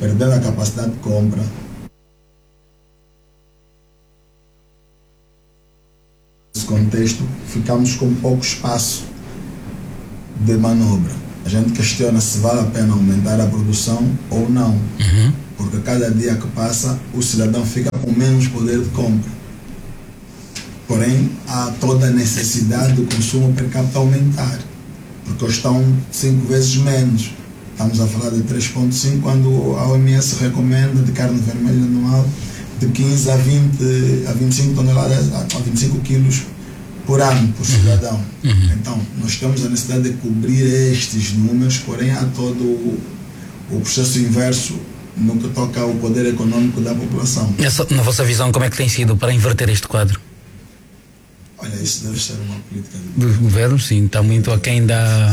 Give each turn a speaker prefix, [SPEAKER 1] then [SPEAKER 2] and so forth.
[SPEAKER 1] perdendo a capacidade de compra. Nesse contexto, ficamos com pouco espaço de manobra. A gente questiona se vale a pena aumentar a produção ou não, porque cada dia que passa o cidadão fica com menos poder de compra. Porém, há toda a necessidade do consumo per capita aumentar, porque eles estão 5 vezes menos. Estamos a falar de 3,5 quando a OMS recomenda de carne vermelha anual de 15 a 25 toneladas, a 25 quilos por ano, por cidadão. Então, nós temos a necessidade de cobrir estes números, porém há todo o processo inverso no que toca ao poder econômico da população.
[SPEAKER 2] Na vossa visão, como é que tem sido para inverter este quadro?
[SPEAKER 1] Olha, isso deve ser uma política
[SPEAKER 2] do governo, sim, está muito aquém da